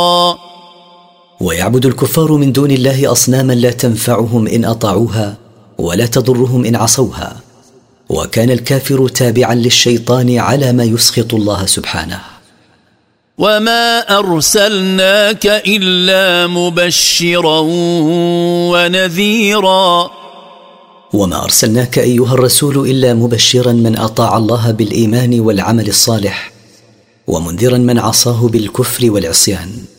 ويعبد الكفار من دون الله أصناما لا تنفعهم إن أطاعوها ولا تضرهم إن عصوها، وكان الكافر تابعا للشيطان على ما يسخط الله سبحانه. وما أرسلناك إلا مبشرا ونذيرا. وما أرسلناك أيها الرسول إلا مبشرا من أطاع الله بالإيمان والعمل الصالح، ومنذرا من عصاه بالكفر والعصيان.